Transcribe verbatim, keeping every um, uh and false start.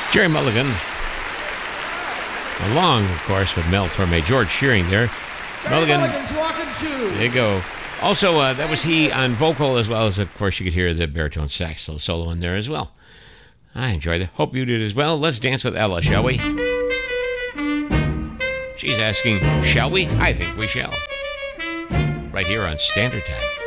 Jerry Mulligan. Along, of course, with Mel Torme. George Shearing there. Jerry Mulligan. Mulligan's Walking Shoes. There you go. Also, uh, that was he on vocal, as well as, of course, you could hear the baritone sax solo in there as well. I enjoyed it. Hope you did as well. Let's dance with Ella, shall we? She's asking, shall we? I think we shall. Right here on Standard Time.